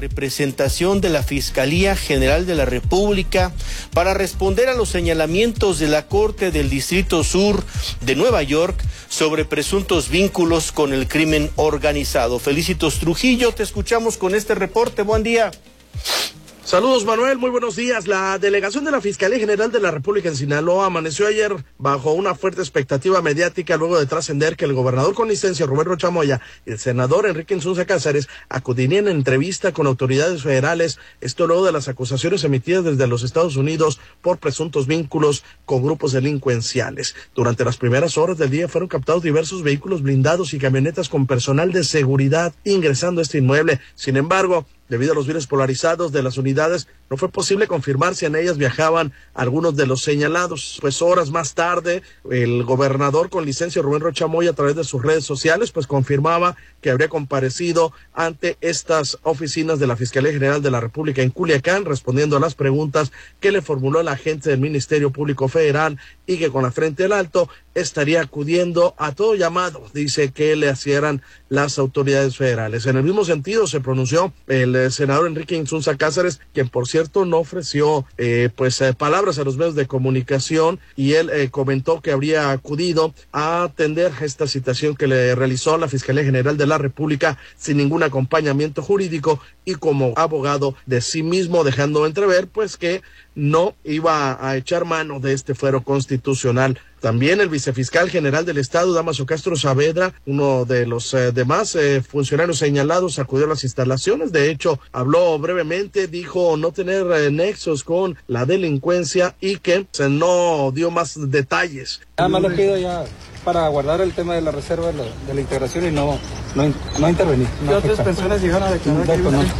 representación de la Fiscalía General de la República para responder a los señalamientos de la Corte del Distrito Sur de Nueva York sobre presuntos vínculos con el crimen organizado. Felicitos Trujillo, te escuchamos con este reporte. Buen día. Saludos, Manuel, muy buenos días. La delegación de la Fiscalía General de la República en Sinaloa amaneció ayer bajo una fuerte expectativa mediática luego de trascender que el gobernador con licencia Rubén Rocha Moya y el senador Enrique Insunza Cáceres acudirían en entrevista con autoridades federales, esto luego de las acusaciones emitidas desde los Estados Unidos por presuntos vínculos con grupos delincuenciales. Durante las primeras horas del día fueron captados diversos vehículos blindados y camionetas con personal de seguridad ingresando a este inmueble. Sin embargo, debido a los videos polarizados de las unidades, no fue posible confirmar si en ellas viajaban algunos de los señalados. Pues horas más tarde, el gobernador con licencia Rubén Rocha Moya, a través de sus redes sociales, pues confirmaba que habría comparecido ante estas oficinas de la Fiscalía General de la República en Culiacán, respondiendo a las preguntas que le formuló el agente del Ministerio Público Federal y que con la frente en alto estaría acudiendo a todo llamado, dice, que le hicieran las autoridades federales. En el mismo sentido se pronunció el senador Enrique Insunza Cáceres, quien por cierto no ofreció palabras a los medios de comunicación, y él comentó que habría acudido a atender esta citación que le realizó la Fiscalía General de la República sin ningún acompañamiento jurídico y como abogado de sí mismo, dejando entrever pues que no iba a echar mano de este fuero constitucional. También el vicefiscal general del Estado, Dámaso Castro Saavedra, uno de los demás funcionarios señalados, acudió a las instalaciones. De hecho, habló brevemente, dijo no tener nexos con la delincuencia y que no dio más detalles. Nada más le pido ya para guardar el tema de la reserva de la integración y no intervenir. ¿Qué otras personas llegaron a declarar?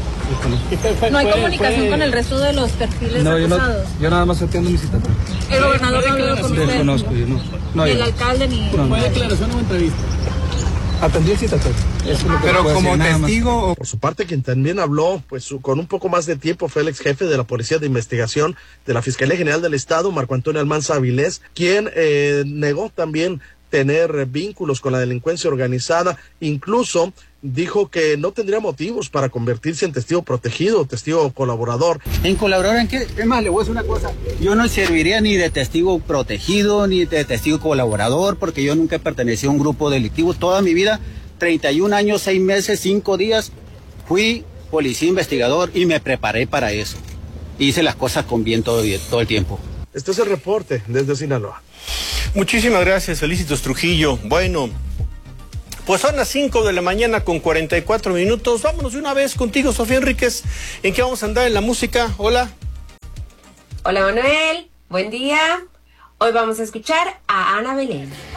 ¿No hay comunicación con el resto de los perfiles acusados? Yo nada más atiendo mi cita. ¿El gobernador no habló con usted? Desconozco, yo no. ¿Ni el alcalde ni...? ¿Fue declaración o entrevista? Atendí el citatorio. Pero como testigo. Por su parte, quien también habló pues con un poco más de tiempo fue el ex jefe de la Policía de Investigación de la Fiscalía General del Estado, Marco Antonio Almanza Avilés, quien negó también tener vínculos con la delincuencia organizada. Incluso dijo que no tendría motivos para convertirse en testigo protegido o testigo colaborador. ¿En colaborador en qué? Es más, le voy a decir una cosa. Yo no serviría ni de testigo protegido ni de testigo colaborador, porque yo nunca he pertenecido a un grupo delictivo. Toda mi vida, 31 años, 6 meses, 5 días, fui policía investigador y me preparé para eso. Hice las cosas con bien todo el tiempo. Este es el reporte desde Sinaloa. Muchísimas gracias, Felicitos Trujillo. Bueno, pues son las 5 de la mañana con 44 minutos. Vámonos de una vez contigo, Sofía Enríquez. ¿En qué vamos a andar en la música? Hola. Hola, Manuel. Buen día. Hoy vamos a escuchar a Ana Belén.